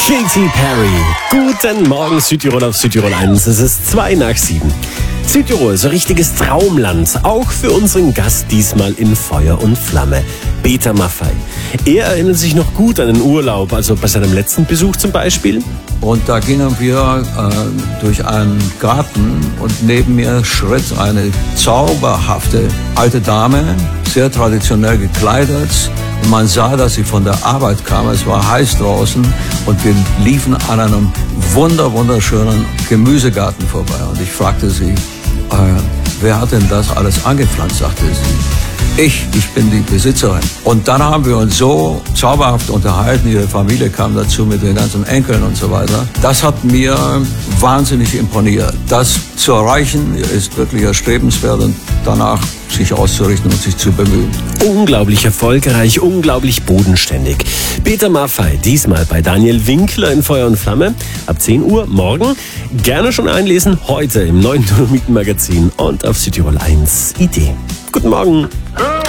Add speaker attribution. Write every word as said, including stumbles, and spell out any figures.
Speaker 1: Katy Perry. Guten Morgen Südtirol auf Südtirol eins. Es ist zwei nach sieben. Südtirol, so richtiges Traumland. Auch für unseren Gast diesmal in Feuer und Flamme. Peter Maffay. Er erinnert sich noch gut an den Urlaub, also bei seinem letzten Besuch zum Beispiel.
Speaker 2: Und da gingen wir äh, durch einen Garten und neben mir schritt eine zauberhafte alte Dame, sehr traditionell gekleidet. Und man sah, dass sie von der Arbeit kam. Es war heiß draußen und wir liefen an einem wunder, wunderschönen Gemüsegarten vorbei. Und ich fragte sie, äh, wer hat denn das alles angepflanzt, sagte sie. Ich, ich bin die Besitzerin. Und dann haben wir uns so zauberhaft unterhalten. Ihre Familie kam dazu mit den ganzen Enkeln und so weiter. Das hat mir wahnsinnig imponiert. Das zu erreichen ist wirklich erstrebenswert und danach sich auszurichten und sich zu bemühen.
Speaker 1: Unglaublich erfolgreich, unglaublich bodenständig. Peter Maffay, diesmal bei Daniel Winkler in Feuer und Flamme. Ab zehn Uhr morgen. Gerne schon einlesen, heute im neuen Dolomiten Magazin und auf Südtirol eins Idee. Guten Morgen.